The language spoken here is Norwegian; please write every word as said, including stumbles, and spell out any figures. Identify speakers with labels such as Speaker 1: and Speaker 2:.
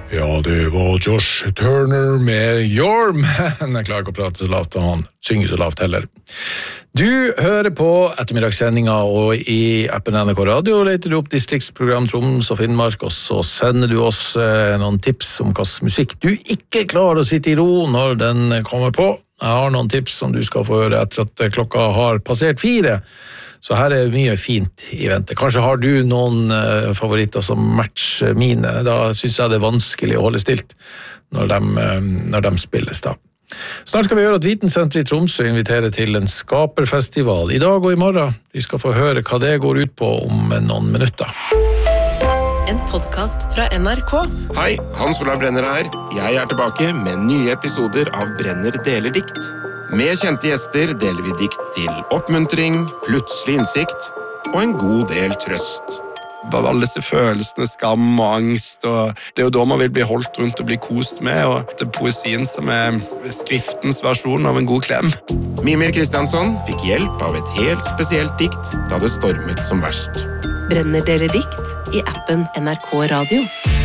Speaker 1: Ja, det var Josh Turner med Your Man. Jeg klarer ikke å prate så lavt, og han synger så lavt heller. Du hører på ettermiddagssendinga, og i appen N R K Radio leter du opp distriktsprogram Troms og Finnmark, og så sender du oss eh, noen tips om hva musikk du ikke klarer å sitte i ro når den kommer på. Jeg har noen tips som du skal få høre etter at klokka har passert fire. Så her er mye fint i vente. Kanskje har du noen uh, favoritter som matcher mine. Da synes jeg det er vanskelig å holde stilt når de, uh, når de spilles da. Snart skal vi høre at Vitensenteret i Tromsø inviterer til en skaperfestival i dag og i morgen. Vi skal få høre hva det går ut på om noen minutter.
Speaker 2: En podcast fra N R K.
Speaker 3: Hei, Hans Olav Brenner her. Jeg er tilbake med nye episoder av Brenner deler dikt. Med kjente gjester deler vi dikt til oppmuntring, plutselig innsikt og en god del trøst.
Speaker 4: Bare alle disse følelsene, skam og angst, og det er jo da man vil bli holdt rundt og bli kost med, og det er poesien som er skriftens versjon av en god klem.
Speaker 3: Mimir Kristiansson fikk hjelp av et helt spesielt dikt da det stormet som verst.
Speaker 2: Brenner deler dikt i appen N R K Radio.